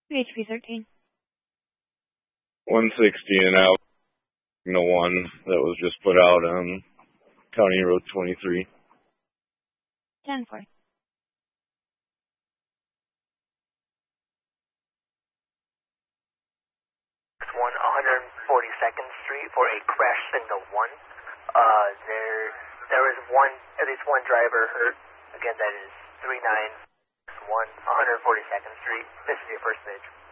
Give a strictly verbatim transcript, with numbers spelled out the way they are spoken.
H P thirteen. one sixty and out. No one that was just put out on County Road twenty-three. ten four. one one forty-second Street for a crash signal one. Uh, there, there is one, at least one driver hurt. Again, that is three nine one one forty-second Street. This is your first page.